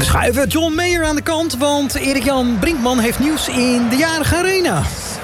Schuiven John Mayer aan de kant, want Erik-Jan Brinkman heeft nieuws in de Jarige Arena.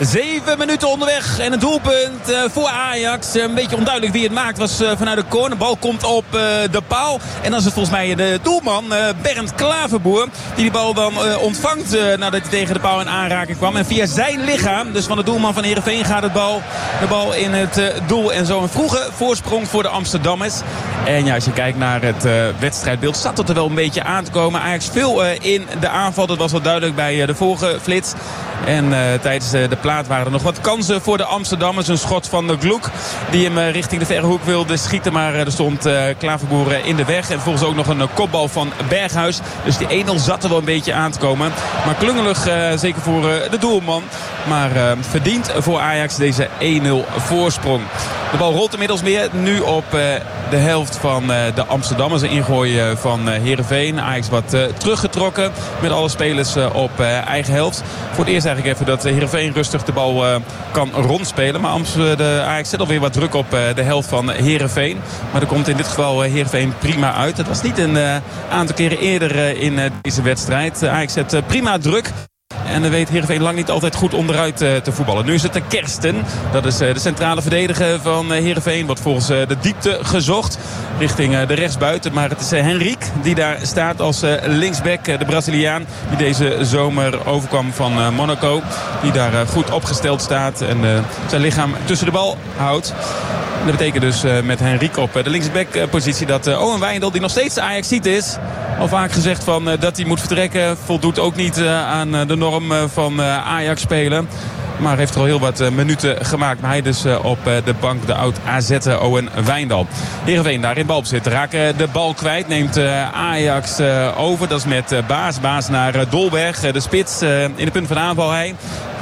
7 minuten onderweg en een doelpunt voor Ajax. Een beetje onduidelijk wie het maakt, was vanuit de corner. De bal komt op de paal. En dan is het volgens mij de doelman, Bernd Klaverboer, die bal dan ontvangt nadat hij tegen de paal in aanraking kwam. En via zijn lichaam, dus van de doelman van Heerenveen, gaat de bal in het doel. En zo een vroege voorsprong voor de Amsterdammers. En ja, als je kijkt naar het wedstrijdbeeld, zat het er wel een beetje aan te komen. Ajax veel in de aanval, dat was wel duidelijk bij de vorige flits. En tijdens de plaat waren er nog wat kansen voor de Amsterdammers. Een schot van de Gloek die hem richting de verre hoek wilde schieten. Maar er stond Klaverboer in de weg. En volgens ook nog een kopbal van Berghuis. Dus die 1-0 zat er wel een beetje aan te komen. Maar klungelig zeker voor de doelman. Maar verdient voor Ajax deze 1-0 voorsprong. De bal rolt inmiddels meer. Nu op de helft van de Amsterdammers. Een ingooi van Heerenveen. Ajax wat teruggetrokken. Met alle spelers op eigen helft. Voor het eerst eigenlijk even dat Heerenveen rustig de bal kan rondspelen. Maar de Ajax zet alweer wat druk op de helft van Heerenveen. Maar er komt in dit geval Heerenveen prima uit. Het was niet een aantal keren eerder in deze wedstrijd. Ajax zet prima druk. En dan weet Heerenveen lang niet altijd goed onderuit te voetballen. Nu is het de Kersten. Dat is de centrale verdediger van Heerenveen. Wordt volgens de diepte gezocht richting de rechtsbuiten. Maar het is Henrique die daar staat als linksback. De Braziliaan die deze zomer overkwam van Monaco. Die daar goed opgesteld staat. En zijn lichaam tussen de bal houdt. En dat betekent dus met Henrique op de linksback-positie dat Owen Wijndal, die nog steeds de Ajaxiet is, al vaak gezegd van dat hij moet vertrekken. Voldoet ook niet aan de norm van Ajax spelen. Maar heeft er al heel wat minuten gemaakt. Maar hij dus op de bank, de oud-AZ'er Owen Wijndal. Heerenveen daar in balbezit. Raken de bal kwijt. Neemt Ajax over. Dat is met Baas naar Dolberg. De spits in de punt van de aanval. Hij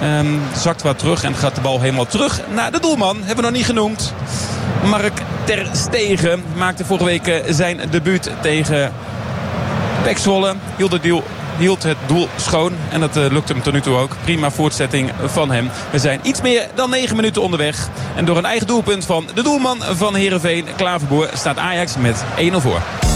zakt wat terug en gaat de bal helemaal terug naar de doelman. Hebben we nog niet genoemd. Mark ter Stegen maakte vorige week zijn debuut tegen PEC Zwolle. Hield het doel schoon. En dat lukt hem tot nu toe ook. Prima voortzetting van hem. We zijn iets meer dan 9 minuten onderweg. En door een eigen doelpunt van de doelman van Heerenveen, Klaverboer, staat Ajax met 1-0 voor.